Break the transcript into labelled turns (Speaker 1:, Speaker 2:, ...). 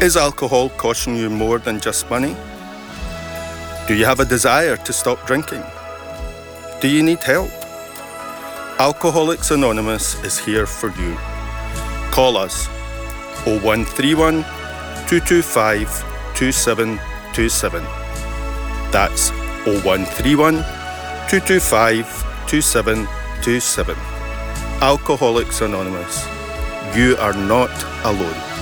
Speaker 1: Is alcohol costing you more than just money? Do you have a desire to stop drinking? Do you need help? Alcoholics Anonymous is here for you. Call us 0131 225 2727. That's 0131 225 2727. Alcoholics Anonymous. You are not alone.